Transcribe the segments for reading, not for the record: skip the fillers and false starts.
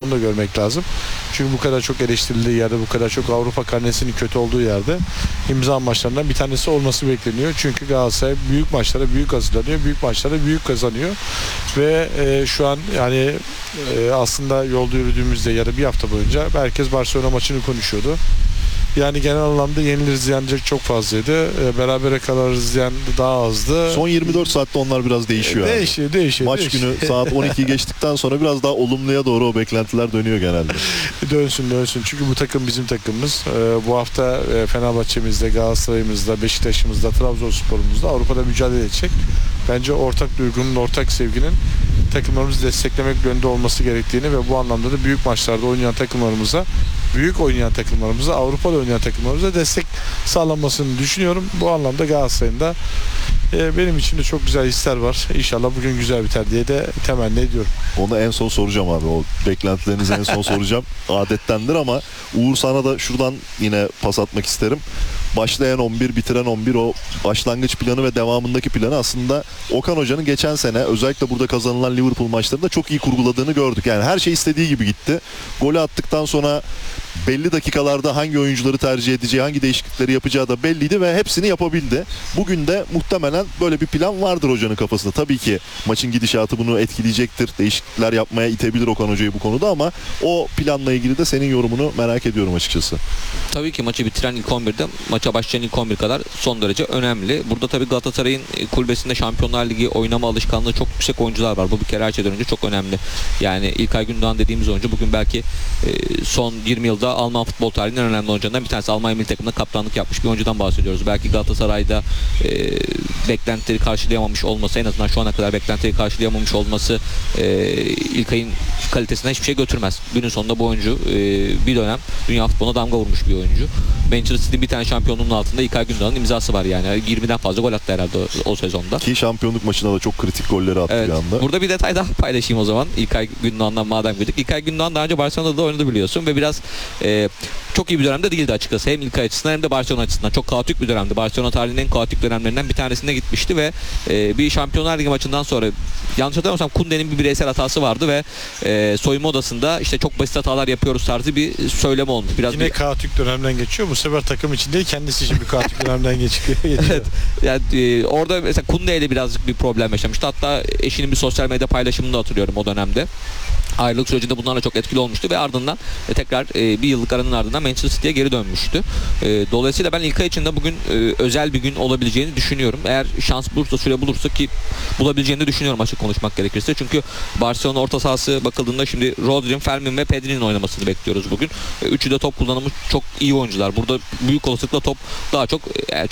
Onu da görmek lazım. Çünkü bu kadar çok eleştirildiği yerde, bu kadar çok Avrupa karnesinin kötü olduğu yerde imza maçlarından bir tanesi olması bekleniyor. Çünkü Galatasaray büyük maçlara büyük hazırlanıyor. Büyük maçlara büyük kazanıyor. Ve şu an yani aslında yolda yürüdüğümüzde ya da bir hafta boyunca herkes Barcelona maçını konuşuyordu. Yani genel anlamda yeniliriz diyenecek çok fazlaydı. Berabere kalırız diyen daha azdı. Son 24 saatte onlar biraz değişiyor. Değişiyor. Maç günü saat 12'yi geçtikten sonra biraz daha olumluya doğru o beklentiler dönüyor genelde. Dönsün. Çünkü bu takım bizim takımımız. Bu hafta Fenerbahçe'mizde, Galatasaray'ımızda, Beşiktaş'ımızda, Trabzonspor'umuzda Avrupa'da mücadele edecek. Bence ortak duygunun, ortak sevginin takımlarımızı desteklemek yönünde olması gerektiğini ve bu anlamda da büyük maçlarda oynayan takımlarımıza, Avrupa'da oynayan takımlarımıza destek sağlanmasını düşünüyorum. Bu anlamda Galatasaray'ın da benim için de çok güzel hisler var. İnşallah bugün güzel biter diye de temenni ediyorum. Onu en son soracağım abi. O beklentilerinizi en son soracağım. Adettendir ama Uğur, sana da şuradan yine pas atmak isterim. Başlayan 11, bitiren 11, o başlangıç planı ve devamındaki planı aslında Okan Hoca'nın geçen sene özellikle burada kazanılan Liverpool maçlarında çok iyi kurguladığını gördük. Yani her şey istediği gibi gitti. Golü attıktan sonra belli dakikalarda hangi oyuncuları tercih edeceği, hangi değişiklikleri yapacağı da belliydi ve hepsini yapabildi. Bugün de muhtemelen böyle bir plan vardır hocanın kafasında. Tabii ki maçın gidişatı bunu etkileyecektir. Değişiklikler yapmaya itebilir Okan Hoca'yı bu konuda ama o planla ilgili de senin yorumunu merak ediyorum açıkçası. Tabii ki maçı bitiren ilk 11'de maça başlayan ilk 11 kadar son derece önemli. Burada tabii Galatasaray'ın kulübesinde Şampiyonlar Ligi oynama alışkanlığı çok yüksek oyuncular var. Bu bir kere her şeyden önce çok önemli. Yani İlkay Gündoğan dediğimiz oyuncu bugün belki son 20 yılda Alman futbol tarihinin en önemli oyuncularından bir tanesi. Almanya milli takımında kaptanlık yapmış bir oyuncudan bahsediyoruz. Belki Galatasaray'da beklentileri karşılayamamış olması, en azından şu ana kadar beklentileri karşılayamamış olması İlkay'ın kalitesinden hiçbir şey götürmez. Günün sonunda bu oyuncu bir dönem dünya futboluna damga vurmuş bir oyuncu. Manchester City'nin bir tane şampiyonluğunun altında İlkay Gündoğan'ın imzası var yani. 20'den fazla gol attı herhalde o sezonda. Ki şampiyonluk maçında da çok kritik golleri attı bir anda. Burada bir detay daha paylaşayım o zaman. İlkay Gündoğan'dan madem girdik. İlkay Gündoğan daha önce Barcelona'da da oynadı biliyorsun ve biraz çok iyi bir dönemde değildi açıkçası. Hem İlkay açısından hem de Barcelona açısından. Çok kaotik bir dönemdi. Barcelona tarihinin en kaotik dönemlerinden bir tanesinde gitmişti ve bir Şampiyonlar Ligi maçından sonra yanlış hatırlamıyorsam Koundé'nin bir bireysel hatası vardı ve soyunma odasında işte çok basit hatalar yapıyoruz tarzı bir söyleme olmuş. Biraz yine kaotik dönemden geçiyor. Bu sefer takım için değil, kendisi için bir kaotik dönemden geçiyor. Evet. Yani orada mesela Koundé ile birazcık bir problem yaşamıştı. Hatta eşinin bir sosyal medya paylaşımını da hatırlıyorum o dönemde. Ayrılık sürecinde bunlarla çok etkili olmuştu ve ardından tekrar bir yıllık aranın ardından Manchester City'ye geri dönmüştü. Dolayısıyla ben İlkay için de bugün özel bir gün olabileceğini düşünüyorum. Eğer şans bulursa, süre bulursa ki bulabileceğini de düşünüyorum açık konuşmak gerekirse. Çünkü Barcelona orta sahası bakıldığında şimdi Rodri'nin, Fermin ve Pedri'nin oynamasını bekliyoruz bugün. Üçü de top kullanımı çok iyi oyuncular. Burada büyük olasılıkla top daha çok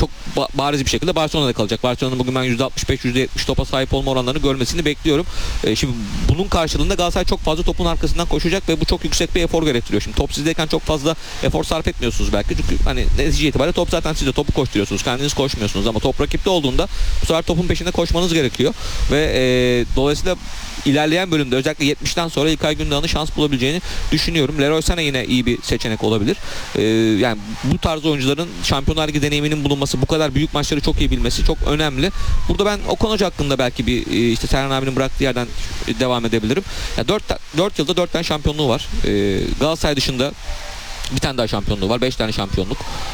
bariz bir şekilde Barcelona'da kalacak. Barcelona'nın bugün ben %65-%70 topa sahip olma oranlarını görmesini bekliyorum. Şimdi bunun karşılığında Galatasaray çok fazla topun arkasından koşacak ve bu çok yüksek bir efor gerektiriyor. Şimdi top sizdeyken çok fazla efor sarf etmiyorsunuz belki. Çünkü hani netice itibariyle top zaten sizde, topu koşturuyorsunuz. Kendiniz koşmuyorsunuz ama top rakipte olduğunda bu sefer topun peşinde koşmanız gerekiyor. Ve dolayısıyla ilerleyen bölümde özellikle 70'ten sonra İlkay Gündoğan'ın şans bulabileceğini düşünüyorum. Leroy Sané yine iyi bir seçenek olabilir. Yani bu tarz oyuncuların Şampiyonlar Ligi deneyiminin bulunması, bu kadar büyük maçları çok iyi bilmesi çok önemli. Burada ben Okan Hoca hakkında belki bir işte Serhan abinin bıraktığı yerden devam edebilirim. Ya 4 yılda 4 tane şampiyonluğu var. Galatasaray dışında bir tane daha şampiyonluğu var. 5 tane şampiyonluk.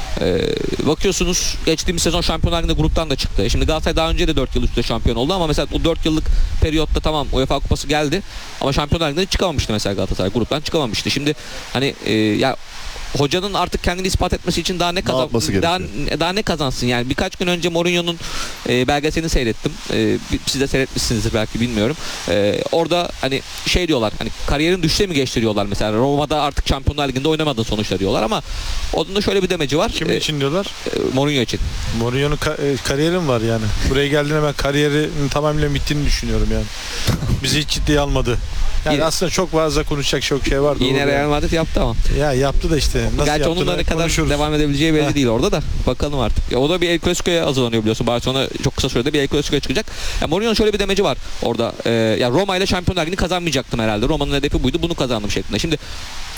Bakıyorsunuz geçtiğimiz sezon Şampiyonlar Ligi'nde gruptan da çıktı. Şimdi Galatasaray daha önce de 4 yıl üstte şampiyon oldu ama mesela o 4 yıllık periyotta tamam UEFA Kupası geldi ama Şampiyonlar Ligi'nde çıkamamıştı mesela Galatasaray. Gruptan çıkamamıştı. Şimdi hani ya hocanın artık kendini ispat etmesi için daha ne kazansın yani. Birkaç gün önce Mourinho'nun belgeselini seyrettim. Siz de seyretmişsinizdir belki, bilmiyorum. Orada hani şey diyorlar, hani kariyerin düşüşe mi geçti diyorlar mesela. Roma'da artık Şampiyonlar Ligi'nde oynamadın sonuçta diyorlar ama onun da şöyle bir demeci var. Kim için diyorlar? Mourinho için. Mourinho'nun kariyeri mi var yani? Buraya geldiğinde ben kariyerinin tamamıyla bittiğini düşünüyorum yani. Bizi hiç ciddiye almadı. Yani yine, aslında çok fazla konuşacak çok şey vardı. Yine Real Madrid yaptı ama. Ya yaptı da işte. Nasıl gerçi onun da ne kadar devam edebileceği belli değil orada da. Bakalım artık. Ya o da bir El Clasico'ya hazırlanıyor biliyorsun. Barcelona çok kısa sürede bir El Clasico'ya çıkacak. Ya Mourinho'nun şöyle bir demeci var orada. Ya Roma ile Şampiyonlar Ligi'ni kazanmayacaktım herhalde. Roma'nın hedefi buydu. Bunu kazandım şeklinde. Şimdi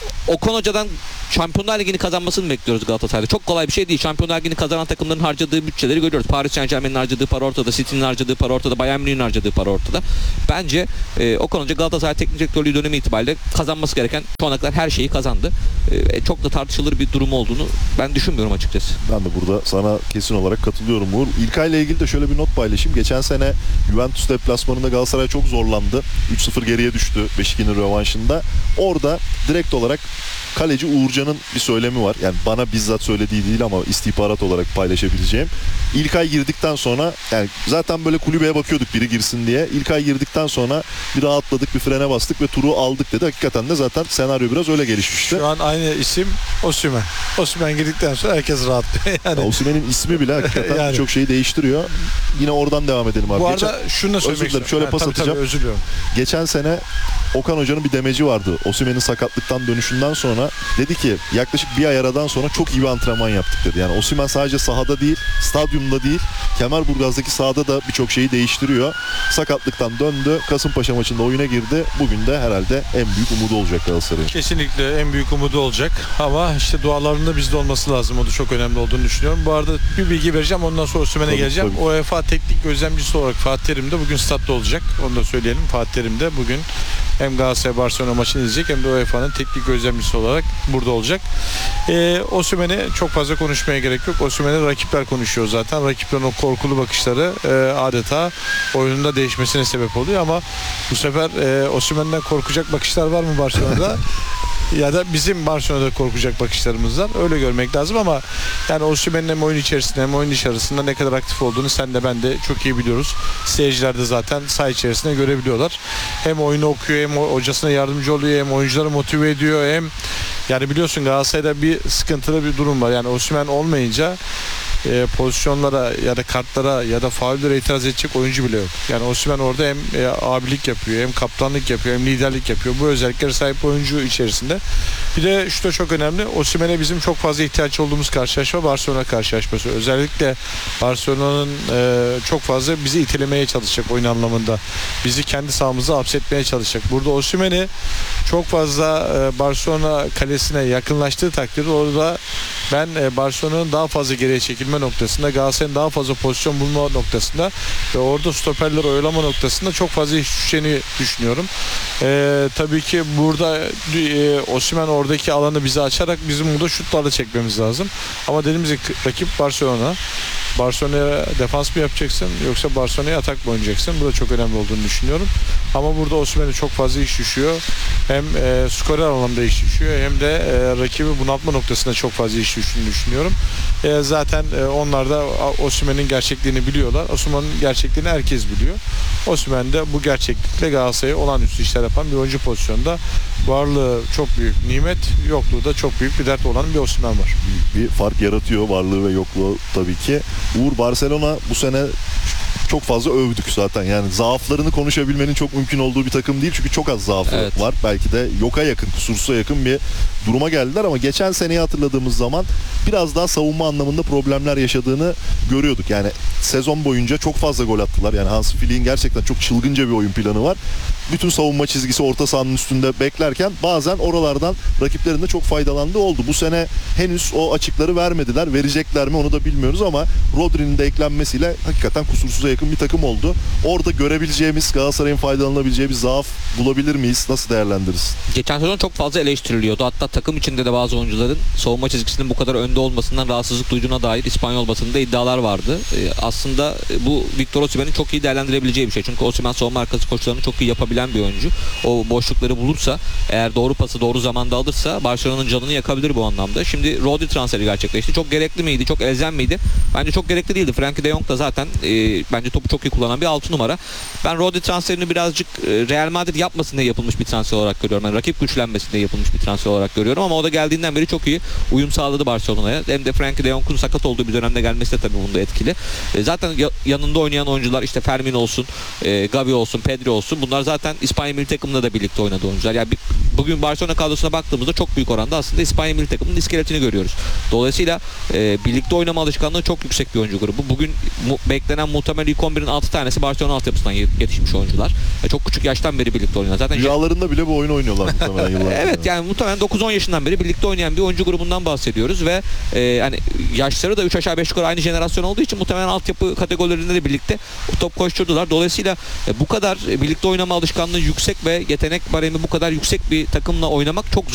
Okan Hoca'dan Şampiyonlar Ligi'ni kazanmasını bekliyoruz Galatasaray'da. Çok kolay bir şey değil. Şampiyonlar Ligi'ni kazanan takımların harcadığı bütçeleri görüyoruz. Paris Saint-Germain'in harcadığı para ortada, City'nin harcadığı para ortada, Bayern Münih'in harcadığı para ortada. Bence Okan Hoca Galatasaray teknik direktörlüğü dönemi itibariyle kazanması gereken şu ana kadar her şeyi kazandı. Çok da tartışılır bir durum olduğunu ben düşünmüyorum açıkçası. Ben de burada sana kesin olarak katılıyorum Uğur. İlkay ile ilgili de şöyle bir not paylaşayım. Geçen sene Juventus deplasmanında Galatasaray çok zorlandı. 3-0 geriye düştü Beşiktaş'ın rövanşında. Orada direkt olarak kaleci Uğurcan'ın bir söylemi var. Yani bana bizzat söylediği değil ama istihbarat olarak paylaşabileceğim. İlkay girdikten sonra yani zaten böyle kulübeye bakıyorduk biri girsin diye. İlkay girdikten sonra bir rahatladık, bir frene bastık ve turu aldık dedi. Hakikaten de zaten senaryo biraz öyle gelişmişti. Şu an aynı isim Osimhen. Osimhen girdikten sonra herkes rahatlıyor. Yani. Osimhen'in ismi bile hakikaten Yani. çok şeyi değiştiriyor. Yine oradan devam edelim abi. Bu arada şunu da söylemek özür dilerim, şöyle pas tabii, atacağım. Tabii, özür diliyorum. Geçen sene Okan Hoca'nın bir demeci vardı. Osimhen'in sakatlıktan dönüşünden sonra dedi ki yaklaşık bir ay aradan sonra çok iyi bir antrenman yaptık dedi. Yani Osimhen sadece sahada değil, stadyumda değil, Kemerburgaz'daki sahada da birçok şeyi değiştiriyor. Sakatlıktan döndü. Kasımpaşa maçında oyuna girdi. Bugün de herhalde en büyük umudu olacak Galatasaray'ın. Kesinlikle en büyük umudu olacak. Ama işte dualarında bizde olması lazım. O da çok önemli olduğunu düşünüyorum. Bu arada bir bilgi vereceğim. Ondan sonra Osimhen'e Tabii, geleceğim. tabii. UEFA teknik gözlemcisi olarak Fatih Terim de bugün statta olacak. Onu da söyleyelim. Fatih Terim de bugün hem Galatasaray Barcelona maçını izleyecek hem de UEFA'nın teknik gözlemcisi olarak burada olacak. Osimhen'i çok fazla konuşmaya gerek yok. Osimhen'i rakipler konuşuyor zaten. Rakiplerin o korkulu bakışları adeta oyununda değişmesine sebep oluyor ama bu sefer Osimhen'den korkacak bakışlar var mı Barcelona'da? Ya da bizim Barcelona'da korkacak bakışlarımız var. Öyle görmek lazım ama yani Osimhen'in hem oyun içerisinde hem oyun dışarısında ne kadar aktif olduğunu sen de ben de çok iyi biliyoruz. Seyirciler de zaten saha içerisinde görebiliyorlar. Hem oyunu okuyor hem hocasına yardımcı oluyor hem oyuncuları motive ediyor hem yani biliyorsun Galatasaray'da bir sıkıntılı bir durum var. Yani Osimhen olmayınca pozisyonlara ya da kartlara ya da faullere itiraz edecek oyuncu bile yok. Yani Osimhen orada hem abilik yapıyor hem kaptanlık yapıyor hem liderlik yapıyor. Bu özelliklere sahip oyuncu içerisinde. Bir de şu da çok önemli. Osimhen'e bizim çok fazla ihtiyaç olduğumuz karşılaşma Barcelona karşılaşması. Özellikle Barcelona'nın çok fazla bizi itelemeye çalışacak oyun anlamında. Bizi kendi sahamıza hapsetmeye çalışacak. Burada Osimhen'i çok fazla Barcelona kalesine yakınlaştığı takdirde orada ben Barcelona'nın daha fazla geriye çekilme noktasında, Galatasaray'ın daha fazla pozisyon bulma noktasında ve orada stoperleri oyalama noktasında çok fazla iş düşeceğini düşünüyorum. Tabii ki burada Osimhen oradaki alanı bize açarak bizim burada şutlarla çekmemiz lazım. Ama dediğimiz gibi rakip Barcelona. Barcelona'ya defans mı yapacaksın yoksa Barcelona'ya atak mı oynayacaksın? Bu da çok önemli olduğunu düşünüyorum. Ama burada Osimhen'e çok fazla iş düşüyor. Hem skorer anlamda iş düşüyor hem de rakibi bunaltma noktasında çok fazla iş düştüğünü düşünüyorum. Zaten onlar da Osimhen'in gerçekliğini biliyorlar. Osimhen'in gerçekliğini herkes biliyor. Osimhen de bu gerçeklikle Galatasaray'a olağanüstü işler yapan bir oyuncu pozisyonda. Varlığı çok büyük nimet, yokluğu da çok büyük bir dert olan bir Osimhen var. Bir fark yaratıyor varlığı ve yokluğu tabii ki. Uğur, Barcelona bu sene çok fazla övdük zaten. Yani zaaflarını konuşabilmenin çok mümkün olduğu bir takım değil. Çünkü çok az zaafı Evet. var. Belki de yoka yakın, kusursuza yakın bir duruma geldiler ama geçen seneyi hatırladığımız zaman biraz daha savunma anlamında problemler yaşadığını görüyorduk. Yani sezon boyunca çok fazla gol attılar. Yani Hansi Flick'in gerçekten çok çılgınca bir oyun planı var. Bütün savunma çizgisi orta sahanın üstünde beklerken bazen oralardan rakiplerin de çok faydalandığı oldu. Bu sene henüz o açıkları vermediler. Verecekler mi onu da bilmiyoruz ama Rodri'nin de eklenmesiyle hakikaten kusursuza yakın bir takım oldu. Orada görebileceğimiz, Galatasaray'ın faydalanabileceği bir zaaf bulabilir miyiz? Nasıl değerlendiririz? Geçen sezon çok fazla eleştiriliyordu. Hatta takım içinde de bazı oyuncuların savunma çizgisinin bu kadar önde olmasından rahatsızlık duyduğuna dair İspanyol basınında iddialar vardı. Aslında bu Victor Osimhen'in çok iyi değerlendirebileceği bir şey. Çünkü Osimhen savunma arkası koşularını çok iyi yapabilen bir oyuncu. O boşlukları bulursa, eğer doğru pası doğru zamanda alırsa Barcelona'nın canını yakabilir bu anlamda. Şimdi Rodri transferi gerçekleşti. Çok gerekli miydi? Çok elzem miydi? Bence çok gerekli değildi. Frenkie de Jong da zaten bence topu çok iyi kullanan bir 6 numara. Ben Rodri transferini birazcık Real Madrid yapmasın diye yapılmış bir transfer olarak görüyorum. Yani rakip güçlenmesin diye yapılmış bir transfer olarak görüyorum ama o da geldiğinden beri çok iyi uyum sağladı Barcelona'ya. Hem de Frenkie de Jong'un sakat olduğu bir dönemde gelmesi de tabii bunda etkili. Zaten yanında oynayan oyuncular işte Fermin olsun, Gavi olsun, Pedri olsun. Bunlar zaten İspanya milli takımında da birlikte oynadı oyuncular. Yani bugün Barcelona kadrosuna baktığımızda çok büyük oranda aslında İspanya milli takımının iskeletini görüyoruz. Dolayısıyla birlikte oynama alışkanlığı çok yüksek bir oyuncu grubu. Bugün beklenen muhtemelen muhtemelen ilk 11'in 6 tanesi Barcelona altyapısından yetişmiş oyuncular. Çok küçük yaştan beri birlikte oynuyorlar. Zaten Rüyalarında bile bu oyunu oynuyorlar muhtemelen yıllardır. evet yani muhtemelen 9-10 yaşından beri birlikte oynayan bir oyuncu grubundan bahsediyoruz ve hani yaşları da 3 aşağı 5 yukarı aynı jenerasyon olduğu için muhtemelen altyapı kategorilerinde de birlikte top koşturdular. Dolayısıyla bu kadar birlikte oynama alışkanlığı yüksek ve yetenek baremi bu kadar yüksek bir takımla oynamak çok